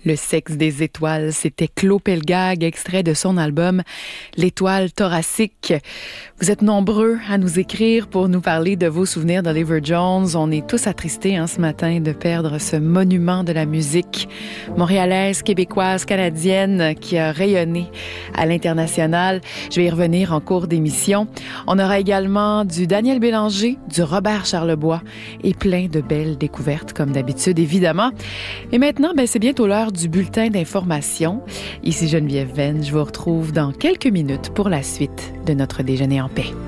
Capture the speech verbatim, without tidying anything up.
Le sexe des étoiles, c'était Claude Pelgag, extrait de son album L'étoile thoracique. Vous êtes nombreux à nous écrire pour nous parler de vos souvenirs d'Oliver Jones. On est tous attristés hein, ce matin de perdre ce monument de la musique montréalaise, québécoise, canadienne qui a rayonné à l'international. Je vais y revenir en cours d'émission. On aura également du Daniel Bélanger, du Robert Charlebois et plein de belles découvertes comme d'habitude évidemment. Et maintenant, ben, c'est bientôt l'heure du bulletin d'information. Ici Geneviève Venn, je vous retrouve dans quelques minutes pour la suite de notre déjeuner en paix.